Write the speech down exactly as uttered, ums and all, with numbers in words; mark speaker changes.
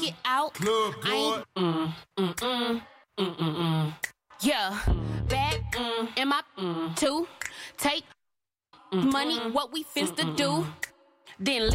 Speaker 1: it out.
Speaker 2: Club
Speaker 1: I ain't. Mm, mm, mm, mm, mm, mm. Yeah, back mm, in my mm, two. Take mm, money, what we finna do. Then